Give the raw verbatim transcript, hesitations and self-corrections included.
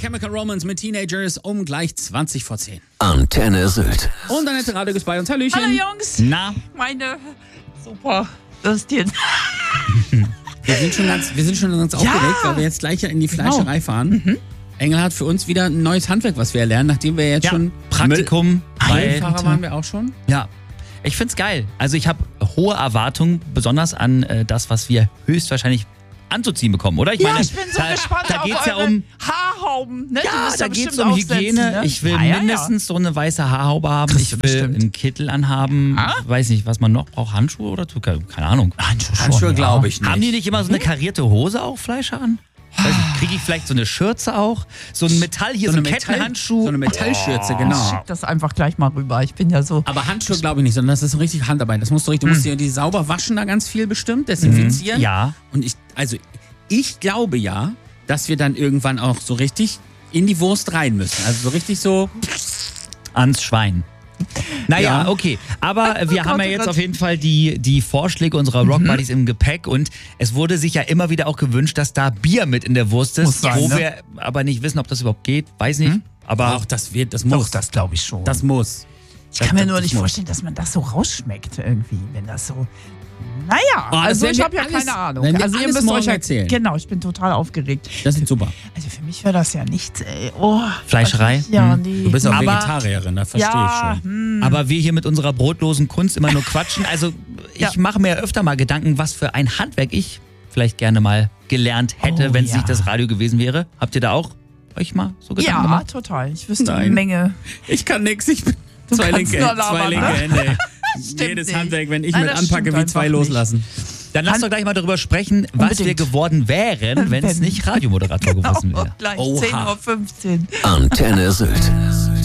Chemical Romance mit Teenagers um gleich zwanzig vor zehn. Antenne Sylt. Und Annette Radek ist bei uns. Hallöchen. Hallo Jungs. Na? Meine super Würstchen. Wir sind schon ganz, wir sind schon ganz Ja. aufgeregt, weil wir jetzt gleich in die Fleischerei Genau. fahren. Mhm. Engel hat für uns wieder ein neues Handwerk, was wir erlernen, nachdem wir jetzt Ja, schon Praktikum bei Müllfahrer waren wir auch schon. Ja, ich find's geil. Also ich habe hohe Erwartungen, besonders an äh, das, was wir höchstwahrscheinlich anzuziehen bekommen, oder? Ich Ja, meine, ich bin so da, gespannt da auf geht's ja eure um Haarhauben. Ne? Die ja, müsst da ihr geht's bestimmt um aufsetzen, Hygiene. Ne? Ich will ja, ja, mindestens so eine weiße Haarhaube haben. Kriegst Ich du will bestimmt. einen Kittel anhaben. Ah? Weiß nicht, was man noch braucht. Handschuhe oder so? Keine Ahnung. Handschuhe, Handschuhe glaube ich nicht. Haben die nicht immer so eine karierte Hose auch, Fleischer an? Weiß nicht, kriege ich vielleicht so eine Schürze auch? So ein Metall hier, so, ein Metall- Kettenhandschuh? So eine Metallschürze, ja. genau. Schick das einfach gleich mal rüber. Ich bin ja so. Aber Handschuhe glaube ich nicht, sondern das ist so richtig Handarbeit. Das musst du richtig, du musst dir die sauber waschen da ganz viel bestimmt, desinfizieren. Ja. Und ich, also ich glaube ja, dass wir dann irgendwann auch so richtig in die Wurst rein müssen. Also so richtig so. Ans Schwein. Naja, Ja. okay. Aber wir Oh haben Gott, ja oh jetzt Gott. auf jeden Fall die, die Vorschläge unserer Rock Buddies im Gepäck und es wurde sich ja immer wieder auch gewünscht, dass da Bier mit in der Wurst ist, Muss sein, wo ne? wir aber nicht wissen, ob das überhaupt geht. Weiß nicht. Aber Auch das wird, das muss. Doch, das glaube ich schon. Das muss. ich kann mir das- nur das nicht muss. vorstellen, dass man das so rausschmeckt irgendwie, wenn das so. Naja, Oh, das also werden ich wir habe ja alles- keine Ahnung. werden wir Also ihr alles müsst morgen euch ja erzählen. Genau, ich bin total aufgeregt. Das ist super. Also für mich wäre das ja nichts, ey. Oh, Fleischerei? Also, ja, Hm. nee. Du bist auch Aber- Vegetarierin, das verstehe ja, ich schon. hm. Aber wir hier mit unserer brotlosen Kunst immer nur quatschen. Also ich Ja. mache mir öfter mal Gedanken, was für ein Handwerk ich vielleicht gerne mal gelernt hätte, Oh, wenn es ja. nicht das Radio gewesen wäre. Habt ihr da auch euch mal so Gedanken Ja, gemacht? total. Ich wüsste eine Nein. Menge. Ich kann nix, ich bin zwei kannst linke, nur zwei labern, linke ne? Hände. Stimmt Jedes nicht. Handwerk, wenn ich Nein, mit das anpacke, stimmt wie zwei einfach nicht. loslassen. Dann lass doch gleich mal darüber sprechen, was Unbedingt. wir geworden wären, wenn es Wenn. nicht Radiomoderator gewesen Oh, wäre. gleich Oha. zehn Uhr fünfzehn. Antenne Sylt.